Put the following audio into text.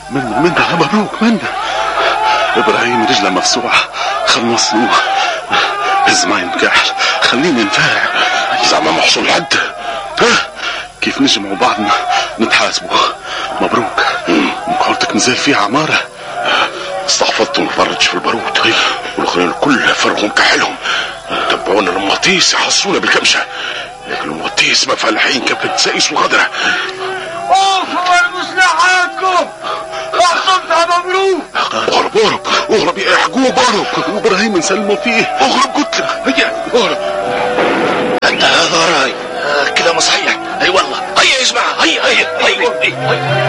منا مبروك منا. ابراهيم رجله مفسوعة، خلصني هز معي مكاحل خليني نفارع. زعما محصول حد؟ ها كيف نجمعوا بعضنا نتحاسبوا. مبروك. مقارتك نزال فيها عمارة. استحفظت ونفرج في البارود، والاخرين الكل فرغوا مكحلهم. تبعونا المطيس يحصونا بالكبشة، لكن المطيس ما فالحين كبت سايس وغدرة. اوفوا المسلحاتكم، اعصمتها مبروك. اغرب يا يعقوب، اغرب. وابراهيم نسلموا فيه. اغرب قلت لك، هيا اغرب. انت هذا راي كلام صحيح. اي والله، هيا يا جماعه، هيا